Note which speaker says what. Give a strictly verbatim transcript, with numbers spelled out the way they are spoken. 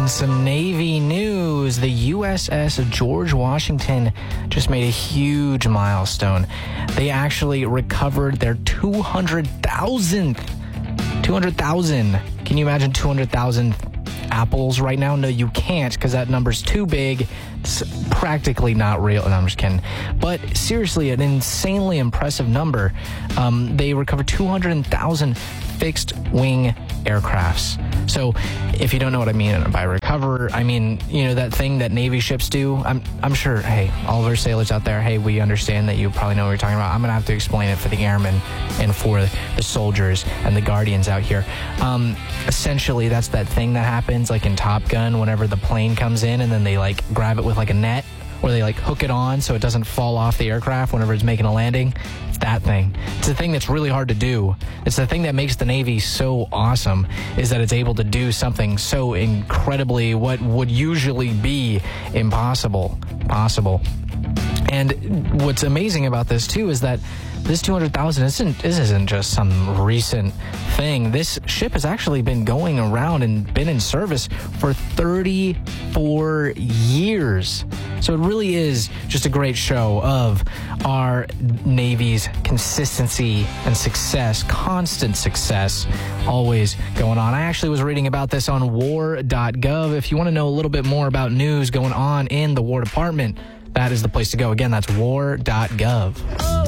Speaker 1: In some Navy news, the U S S George Washington just made a huge milestone. They actually recovered their two hundred thousandth. two hundred thousand. Can you imagine two hundred thousand apples right now? No, you can't, because that number's too big. It's practically not real. No, I'm just kidding. But seriously, an insanely impressive number. Um, they recovered two hundred thousand fixed-wing aircrafts. So if you don't know what I mean by recover, I mean, you know, that thing that Navy ships do. I'm I'm sure, hey, all of our sailors out there, hey, we understand that you probably know what you're talking about. I'm going to have to explain it for the airmen and for the soldiers and the guardians out here. Um, essentially, that's that thing that happens like in Top Gun whenever the plane comes in and then they like grab it with like a net, or they like hook it on so it doesn't fall off the aircraft whenever it's making a landing. It's that thing. It's the thing that's really hard to do. It's the thing that makes the Navy so awesome, is that it's able to do something so incredibly what would usually be impossible possible. And what's amazing about this too is that this two hundred thousand isn't this isn't just some recent thing. This ship has actually been going around and been in service for thirty-four years. So it really is just a great show of our Navy's consistency and success, constant success, always going on. I actually was reading about this on war dot gov. If you want to know a little bit more about news going on in the War Department, that is the place to go. Again, that's war dot gov.